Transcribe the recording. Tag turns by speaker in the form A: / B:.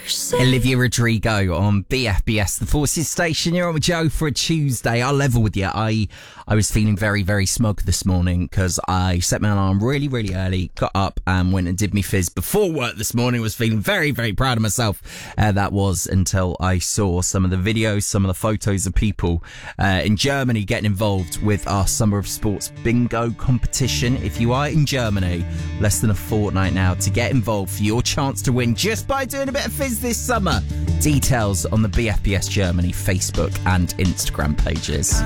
A: Olivia Rodrigo on BFBS, the Forces Station. You're on with Joe for a Tuesday. I'll level with you. I was feeling very, very smug this morning because I set my alarm really, really early, got up and went and did me fizz before work this morning. Was feeling very, very proud of myself. That was until I saw some of the videos, some of the photos of people in Germany getting involved with our Summer of Sports bingo competition. If you are in Germany, less than a fortnight now to get involved for your chance to win just by doing a bit of fizz this summer. Details on the BFBS Germany Facebook and Instagram pages.